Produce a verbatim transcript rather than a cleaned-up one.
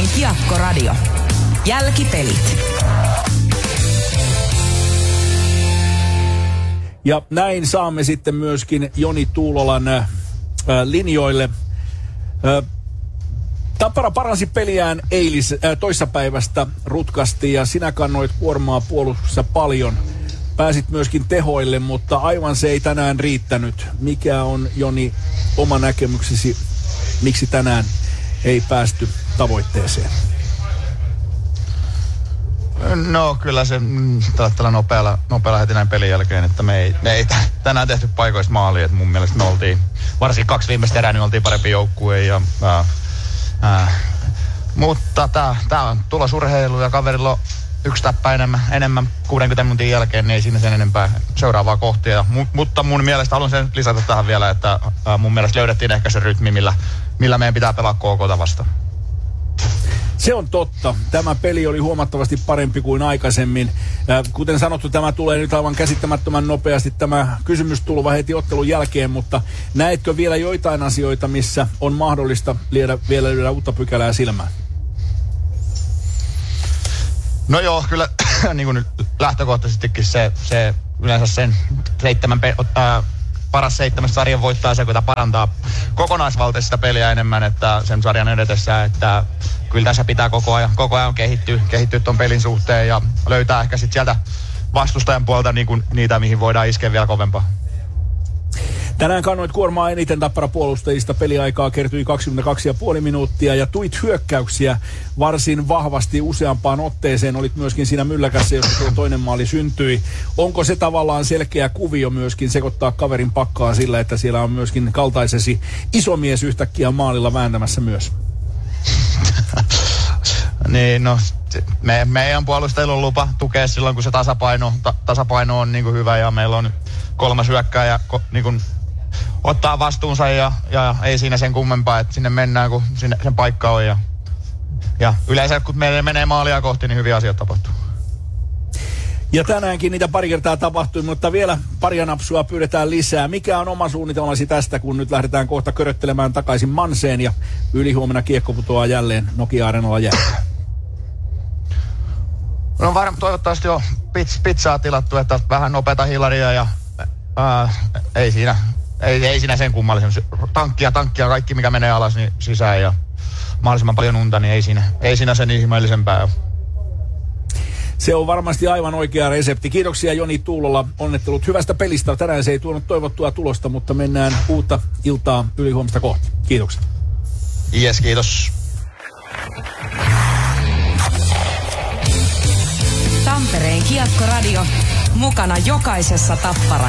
Tampereen Kiekko-radio. Jälkipelit. Ja näin saamme sitten myöskin Joni Tuulolan äh, linjoille. Äh, Tappara paransi peliään eilis, äh, toissapäivästä rutkasti ja sinä kannoit kuormaa puolustuksessa paljon. Pääsit myöskin tehoille, mutta aivan se ei tänään riittänyt. Mikä on, Joni, oma näkemyksesi, miksi tänään ei päästy tavoitteeseen? No kyllä se tällä nopealla, nopealla heti näin pelin jälkeen, että me ei, me ei tänään tehty paikoista maalia. Että mun mielestä me oltiin, varsinkin kaksi viimeistä erää, niin oltiin parempi joukkue. Ja, ää, ää, mutta tää, tää on tulosurheilu ja kaverilla on yksi täppä enemmän, enemmän kuudenkymmenen minuutin jälkeen, niin ei siinä sen enempää seuraavaa kohtia. Ja, mu, mutta mun mielestä haluan sen lisätä tähän vielä, että ää, mun mielestä löydettiin ehkä se rytmi, millä, millä meidän pitää pelaa K K:ta vastaan. Se on totta. Tämä peli oli huomattavasti parempi kuin aikaisemmin. Kuten sanottu, tämä tulee nyt aivan käsittämättömän nopeasti tämä kysymystulva heti ottelun jälkeen, mutta näetkö vielä joitain asioita, missä on mahdollista liedä, vielä lyödä uutta pykälää silmään? No joo, kyllä niin kuin lähtökohtaisestikin se, se yleensä sen seitsemän pe- äh, paras seitsemäs sarjan voittaa se, kun tämä parantaa kokonaisvaltaista peliä enemmän, että sen sarjan edetessä, että kyllä tässä pitää koko ajan, koko ajan kehittyä, kehittyä ton pelin suhteen ja löytää ehkä sitten sieltä vastustajan puolta niin kuin niitä, mihin voidaan iskeä vielä kovempaa. Tänään kannoit kuormaa eniten Tappara puolustajista. Peliaikaa kertyi kaksikymmentäkaksi pilkku viisi minuuttia ja tuit hyökkäyksiä varsin vahvasti useampaan otteeseen. Olit myöskin siinä mylläkässä, jossa tuo toinen maali syntyi. Onko se tavallaan selkeä kuvio myöskin sekoittaa kaverin pakkaa sillä, että siellä on myöskin kaltaisesi isomies yhtäkkiä maalilla vääntämässä myös? Niin, no me, meidän puolustajilla on lupa tukea silloin, kun se tasapaino, ta, tasapaino on niin kuin hyvä ja meillä on kolmas hyökkääjä niin kuin ottaa vastuunsa ja, ja ei siinä sen kummempaa, että sinne mennään, kun sinne sen paikka on. Ja, ja yleensä kun meille menee maalia kohti, niin hyviä asioita tapahtuu. Ja tänäänkin niitä pari kertaa tapahtui, mutta vielä pari napsua pyydetään lisää. Mikä on oma suunnitelmasi tästä, kun nyt lähdetään kohta köröttelemään takaisin Manseen ja ylihuomenna kiekko putoaa jälleen Nokia-areenalla jälleen? No varmaan toivottavasti on pizz, pizzaa tilattu, että vähän nopeata hilaria ja ää, ei siinä ei, ei siinä sen kummallisen. Tankkia, tankkia, kaikki mikä menee alas niin sisään ja mahdollisimman paljon unta, niin ei siinä, ei siinä sen ihmeellisempää. Se on varmasti aivan oikea resepti. Kiitoksia Joni Tuulola. Onnettelut hyvästä pelistä. Tänään se ei tuonut toivottua tulosta, mutta mennään uutta iltaa ylihuomista kohti. Kiitoksia. Yes, kiitos. Tampereen Kiekko-radio. Mukana jokaisessa Tappara